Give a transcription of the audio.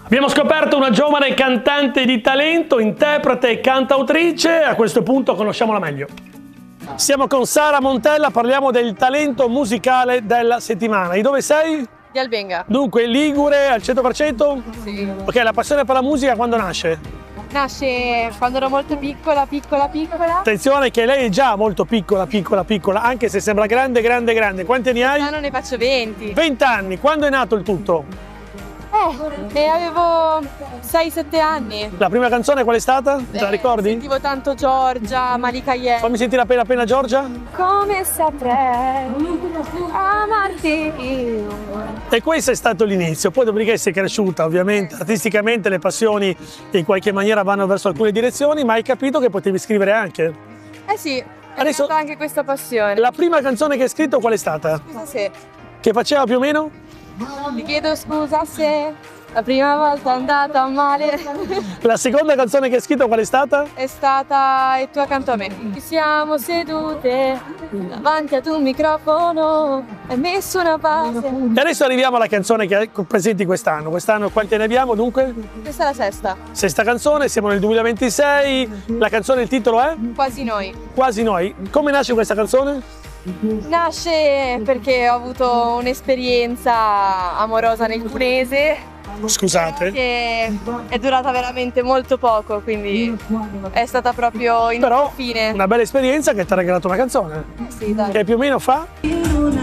Abbiamo scoperto una giovane cantante di talento, interprete e cantautrice, a questo punto conosciamola meglio. Siamo con Sara Montella, parliamo del talento musicale della settimana. Di dove sei? Di Albenga. Dunque, ligure al 100%? Sì. Ok, la passione per la musica quando nasce? Nasce quando ero molto piccola. Attenzione che lei è già molto piccola, anche se sembra grande. Quanti anni hai? Quest'anno ne faccio 20. 20 anni, quando è nato il tutto? E avevo 6-7 anni. La prima canzone qual è stata? Te la ricordi? Sentivo tanto Giorgia, Malika Iyer. Fammi sentire appena Giorgia. Come saprei amarti io. E questo è stato l'inizio, poi dopodiché sei cresciuta ovviamente, artisticamente le passioni in qualche maniera vanno verso alcune direzioni, ma hai capito che potevi scrivere anche. Eh sì, è Adesso nata anche questa passione. La prima canzone che hai scritto qual è stata? Scusa se Che faceva più o meno? ti chiedo scusa se la prima volta è andata male. La seconda canzone che hai scritto qual è stata? È stata E tu accanto a me. Ci siamo sedute davanti ad un microfono e messo una base. E adesso arriviamo alla canzone che presenti quest'anno. Quest'anno quanti ne abbiamo dunque? Questa è la sesta. Sesta canzone, siamo nel 2026, la canzone, il titolo è? Quasi noi. Quasi noi. Come nasce questa canzone? Nasce perché ho avuto un'esperienza amorosa nel Cunese Scusate. che è durata veramente molto poco, quindi è stata proprio in Però fine. una bella esperienza che ti ha regalato una canzone. Sì, dai. Che più o meno fa?